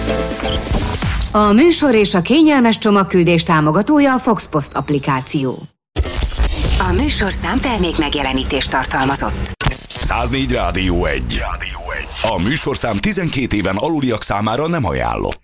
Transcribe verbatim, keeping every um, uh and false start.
A műsor és a kényelmes csomagküldés támogatója a Foxpost applikáció. A műsorszám termék megjelenítést tartalmazott. száznégy Rádió egy. A műsorszám tizenkét éven aluliak számára nem ajánlott.